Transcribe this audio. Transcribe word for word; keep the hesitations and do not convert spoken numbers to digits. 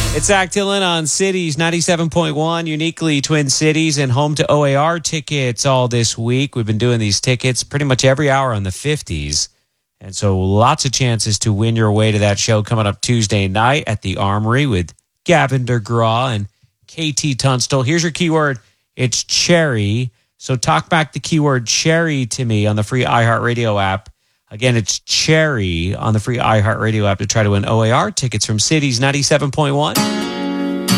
It's Zach Dillon on Cities ninety-seven point one, uniquely Twin Cities, and home to O A R tickets all this week. We've been doing these tickets pretty much every hour on the fifties. And so lots of chances to win your way to that show coming up Tuesday night at the Armory with Gavin DeGraw and K T Tunstall. Here's your keyword. It's cherry. So talk back the keyword cherry to me on the free iHeartRadio app. Again, it's cherry on the free iHeartRadio app to try to win O A R tickets from Cities ninety-seven point one.